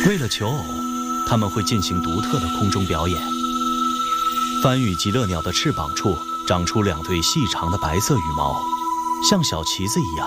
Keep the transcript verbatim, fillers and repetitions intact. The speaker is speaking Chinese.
为了求偶，它们会进行独特的空中表演。番羽极乐鸟的翅膀处长出两对细长的白色羽毛，像小旗子一样。